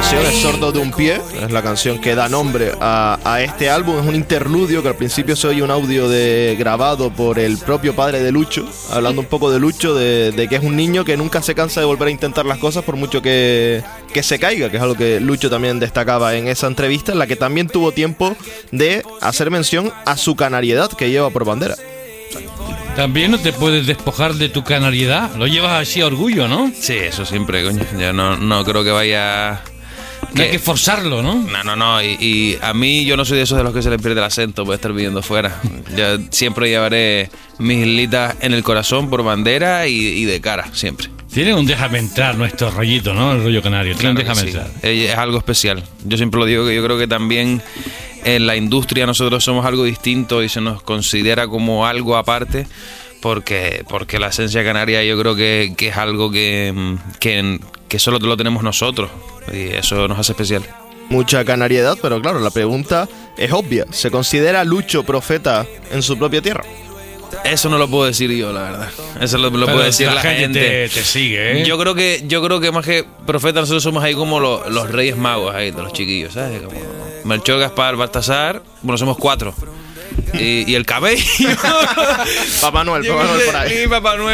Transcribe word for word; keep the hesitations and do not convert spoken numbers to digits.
canción es Sordo de un pie, es la canción que da nombre a, a este álbum. Es un interludio que al principio se oye un audio de, grabado por el propio padre de Lucho, hablando un poco de Lucho, de, de que es un niño que nunca se cansa de volver a intentar las cosas por mucho que, que se caiga, que es algo que Lucho también destacaba en esa entrevista, en la que también tuvo tiempo de hacer mención a su canariedad que lleva por bandera. También no te puedes despojar de tu canariedad, lo llevas así a orgullo, ¿no? Sí, eso siempre, coño. Yo no, no creo que vaya... Que... No hay que forzarlo, ¿no? No, no, no. Y, y a mí yo no soy de esos de los que se les pierde el acento por estar viviendo fuera. Yo siempre llevaré mis islitas en el corazón por bandera y, y de cara, siempre. Tiene un déjame entrar nuestro rollito, ¿no? El rollo canario. Tiene Claro un déjame sí. entrar. Es algo especial. Yo siempre lo digo, que yo creo que también en la industria nosotros somos algo distinto y se nos considera como algo aparte. Porque, porque la esencia canaria yo creo que, que es algo que, que, que solo lo tenemos nosotros y eso nos hace especial. Mucha canariedad, pero claro, la pregunta es obvia. ¿Se considera Lucho profeta en su propia tierra? Eso no lo puedo decir yo, la verdad. Eso lo, lo puede decir la, la gente. gente. Te, te sigue, ¿eh? Yo creo que, yo creo que más que profeta nosotros somos ahí como los, los reyes magos ahí de los chiquillos, ¿sabes? Como Melchor, Gaspar, Baltasar. Bueno, somos cuatro. Y, y el cabello. Papá Noel, Papá Noel por ahí. Y Papá Noel.